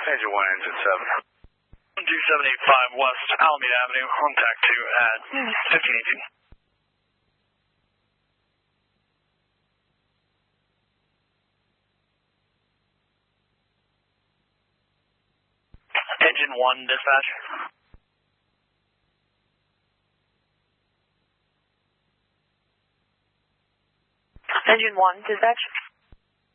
Engine 1, Engine 7. 2785 West Alameda Avenue, contact 2 at 1518. Engine 1, dispatch. Engine 1, dispatch.